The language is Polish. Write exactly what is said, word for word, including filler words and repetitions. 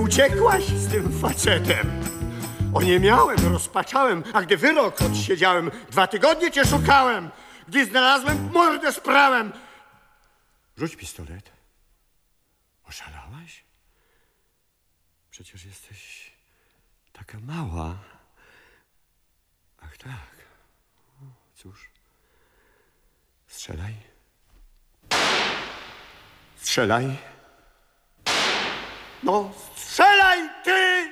uciekłaś z tym facetem. Oniemiałem, rozpaczałem, a gdy wyrok odsiedziałem, dwa tygodnie cię szukałem. Gdy znalazłem, mordę sprałem. Rzuć pistolet. Oszalałaś? Przecież jesteś taka mała. Ach tak. O, cóż. Strzelaj. Strzelaj. No, strzelaj ty!